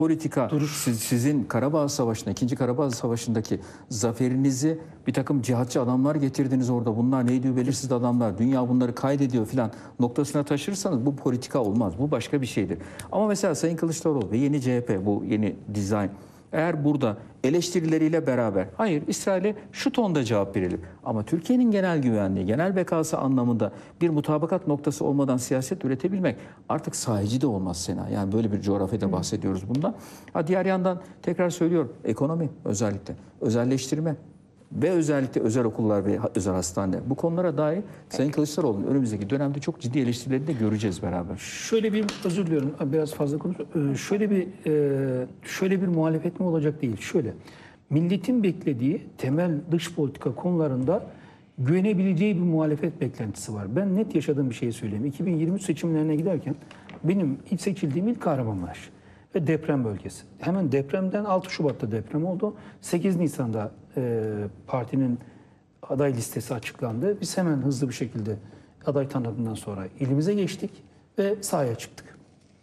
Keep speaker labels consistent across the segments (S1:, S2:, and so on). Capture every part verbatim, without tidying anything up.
S1: politika siz, sizin Karabağ Savaşı'nda, ikinci Karabağ Savaşı'ndaki zaferinizi bir takım cihatçı adamlar getirdiniz orada. Bunlar neydi belirsiz adamlar. Dünya bunları kaydediyor filan noktasına taşırsanız bu politika olmaz. Bu başka bir şeydir. Ama mesela Sayın Kılıçdaroğlu ve yeni C H P, bu yeni dizayn, eğer burada eleştirileriyle beraber hayır İsrail'e şu tonda cevap verelim. Ama Türkiye'nin genel güvenliği, genel bekası anlamında bir mutabakat noktası olmadan siyaset üretebilmek artık sahici de olmaz Sena. Yani böyle bir coğrafyada bahsediyoruz bundan. Ha, diğer yandan tekrar söylüyorum, ekonomi özellikle, özelleştirme ve özellikle özel okullar ve özel hastane, bu konulara dair Sayın Kılıçdaroğlu'nun önümüzdeki dönemde çok ciddi eleştirilerini de göreceğiz beraber.
S2: Şöyle bir, özür diliyorum biraz fazla konuşuyorum. Şöyle bir şöyle bir muhalefet mi olacak değil. Şöyle, milletin beklediği temel dış politika konularında güvenebileceği bir muhalefet beklentisi var. Ben net yaşadığım bir şeyi söyleyeyim. iki bin yirmi üç seçimlerine giderken benim ilk seçildiğim il Kahramanmaraş ve deprem bölgesi. Hemen depremden altı Şubat'ta deprem oldu. sekiz Nisan'da e, partinin aday listesi açıklandı. Biz hemen hızlı bir şekilde aday tanıdığından sonra ilimize geçtik ve sahaya çıktık.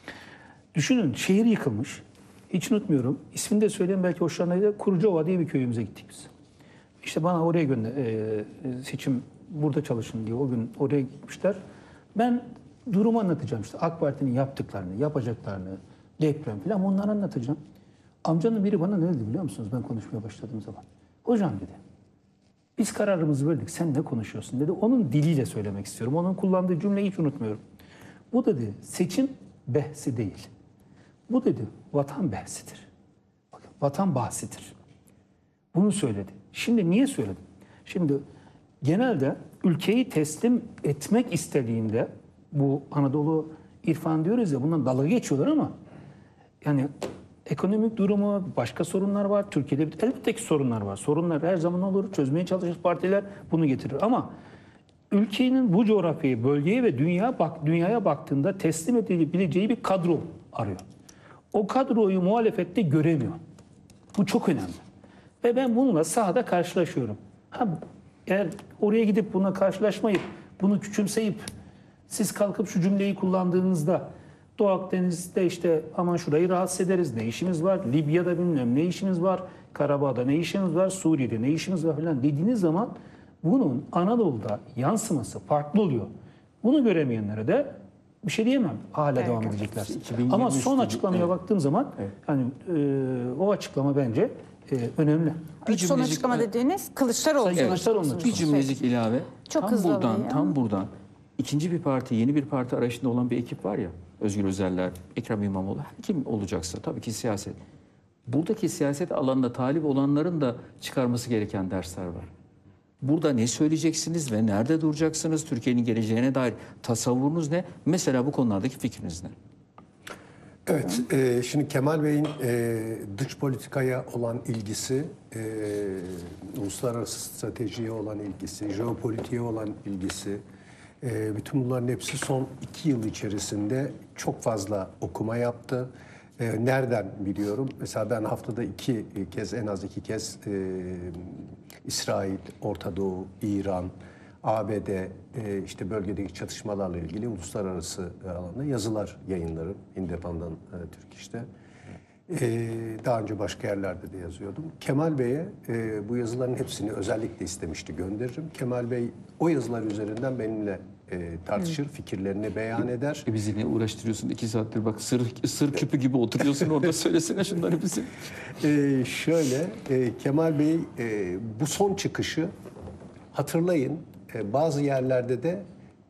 S2: Düşünün, şehir yıkılmış. Hiç unutmuyorum. İsmini de söyleyeyim, belki hoşlarına, Kurucuova diye bir köyümüze gittik biz. İşte bana oraya gönder, e, seçim burada çalışın diye o gün oraya gitmişler. Ben durumu anlatacağım, işte AK Parti'nin yaptıklarını, yapacaklarını, deprem falan, onları anlatacağım. Amcanın biri bana ne dedi biliyor musunuz ben konuşmaya başladığım zaman? Hocam dedi, biz kararımızı verdik, sen ne konuşuyorsun dedi. Onun diliyle söylemek istiyorum. Onun kullandığı cümleyi hiç unutmuyorum. Bu dedi seçim bahsi değil. Bu dedi vatan bahsidir. Bakın, vatan bahsidir. Bunu söyledi. Şimdi niye söyledi? Şimdi genelde ülkeyi teslim etmek istediğinde, bu Anadolu irfan diyoruz ya, bundan dalga geçiyorlar ama yani ekonomik durumu, başka sorunlar var. Türkiye'de elbette ki sorunlar var. Sorunlar her zaman olur. Çözmeye çalışır partiler, bunu getirir. Ama ülkenin bu coğrafyayı, bölgeye ve dünya bak dünyaya baktığında teslim edilebileceği bir kadro arıyor. O kadroyu muhalefette göremiyor. Bu çok önemli. Ve ben bununla sahada karşılaşıyorum. Ha, eğer oraya gidip bununla karşılaşmayıp, bunu küçümseyip, siz kalkıp şu cümleyi kullandığınızda, Doğu Akdeniz'de işte aman şurayı rahatsız ederiz, ne işimiz var, Libya'da bilmem ne işimiz var, Karabağ'da ne işimiz var, Suriye'de ne işimiz var falan dediğiniz zaman bunun Anadolu'da yansıması farklı oluyor. Bunu göremeyenlere de bir şey diyemem. Hala evet, devam edecekler. Ama son açıklamaya evet. baktığım zaman evet. yani e, o açıklama bence e, önemli.
S3: Bir son cümlecik, açıklama dediğiniz Kılıçdaroğlu.
S2: Evet. Kılıçdaroğlu.
S1: Bir cümlecik ilave.
S3: Çok
S1: tam
S3: hızlı
S1: buradan,
S3: oluyor.
S1: tam buradan ikinci bir parti, yeni bir parti arayışında olan bir ekip var ya. Özgür Özeller, Ekrem İmamoğlu, kim olacaksa tabii ki siyaset. Buradaki siyaset alanında talip olanların da çıkarması gereken dersler var. Burada ne söyleyeceksiniz ve nerede duracaksınız? Türkiye'nin geleceğine dair tasavvurunuz ne? Mesela bu konulardaki fikriniz ne?
S4: Evet, e, şimdi Kemal Bey'in e, dış politikaya olan ilgisi, e, uluslararası stratejiye olan ilgisi, jeopolitiğe olan ilgisi, e, bütün bunların hepsi son iki yıl içerisinde çok fazla okuma yaptı. E, nereden biliyorum? Mesela ben haftada iki kez, en az iki kez e, İsrail, Orta Doğu, İran, A B D, e, işte bölgedeki çatışmalarla ilgili uluslararası alanda yazılar yayınlarım. Independent e, Türk işte. E, daha önce başka yerlerde de yazıyordum. Kemal Bey'e e, bu yazıların hepsini özellikle istemişti, gönderirim. Kemal Bey o yazılar üzerinden benimle e, tartışır, Hı. fikirlerini beyan eder.
S1: E bizi ne uğraştırıyorsun iki saattir, bak sır, sır küpü gibi oturuyorsun orada, söylesene şunları bize.
S4: E, şöyle, e, Kemal Bey e, bu son çıkışı hatırlayın, e, bazı yerlerde de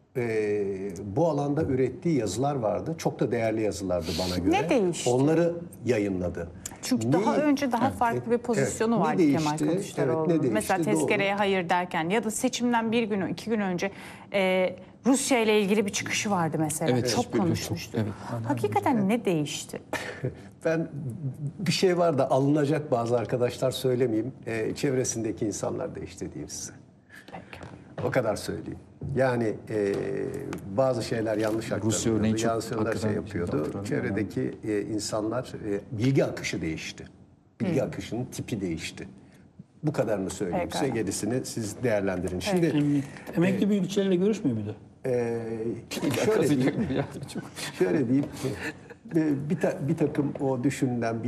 S4: e, bu alanda ürettiği yazılar vardı. Çok da değerli yazılardı bana göre.
S3: Ne değişti?
S4: Onları yayınladı.
S3: Çünkü
S4: ne,
S3: daha önce daha farklı evet, bir pozisyonu evet, vardı
S4: değişti,
S3: Kemal Kılıçdaroğlu'nun.
S4: Evet,
S3: mesela tezkereye doğru. hayır derken ya da seçimden bir gün, iki gün önce e, Rusya ile ilgili bir çıkışı vardı mesela. Evet, çok konuşmuştu. Evet, hakikaten evet. ne değişti?
S4: Ben bir şey var da alınacak, bazı arkadaşlar söylemeyeyim. E, çevresindeki insanlar değişti diyeyim size. Peki. O kadar söyleyeyim. Yani e, bazı şeyler yanlış aktarılıyordu, yanlış şeyler şey yapıyordu. Çevredeki e, insanlar, e, bilgi akışı değişti. Bilgi hmm. akışının tipi değişti. Bu kadarını söyleyeyim size, gerisini siz değerlendirin. Şimdi
S2: evet. Emekli e, büyükçilerle görüşmüyor muydu?
S4: E, şöyle diyeyim, şöyle diyeyim. e, bir, ta- bir takım o düşünülen